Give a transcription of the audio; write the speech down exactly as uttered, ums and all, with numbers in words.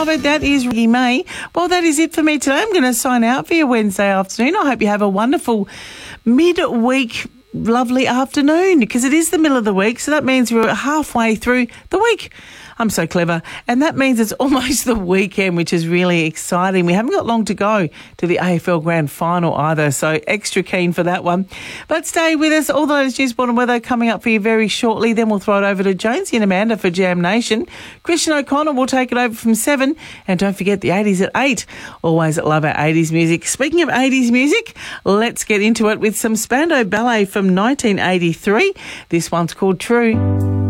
of it. That is Ricky May. Well, that is it for me today. I'm going to sign out for your Wednesday afternoon. I hope you have a wonderful midweek lovely afternoon, because it is the middle of the week, so that means we're halfway through the week. I'm so clever. And that means it's almost the weekend, which is really exciting. We haven't got long to go to the A F L Grand Final either, so extra keen for that one. But stay with us. All those news, sport and weather coming up for you very shortly. Then we'll throw it over to Jonesy and Amanda for Jam Nation. Christian O'Connor will take it over from seven. And don't forget the eighties at eight. Always love our eighties music. Speaking of eighties music, let's get into it with some Spandau Ballet from nineteen eighty-three. This one's called True.